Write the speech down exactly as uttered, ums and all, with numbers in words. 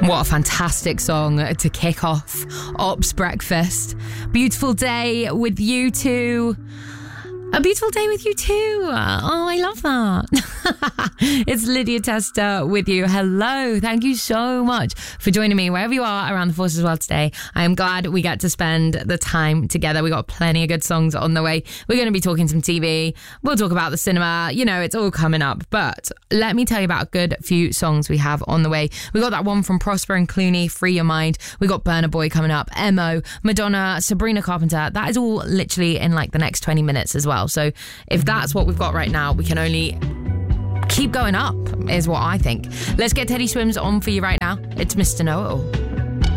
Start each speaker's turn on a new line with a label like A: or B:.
A: What a fantastic song to kick off Ops Breakfast. Beautiful day with you two. A beautiful day with you too. Oh, I love that. It's Lydia Tester with you. Hello. Thank you so much for joining me wherever you are around the Forces World today. I am glad we get to spend the time together. We got plenty of good songs on the way. We're going to be talking some T V. We'll talk about the cinema. You know, it's all coming up. But let me tell you about a good few songs we have on the way. We got that one from Prosper and Clooney, Free Your Mind. We got Burna Boy coming up, M O, Madonna, Sabrina Carpenter. That is all literally in like the next twenty minutes as well. So if that's what we've got right now, we can only keep going up, is what I think. Let's get Teddy Swims on for you right now. It's Mister Know-It-All.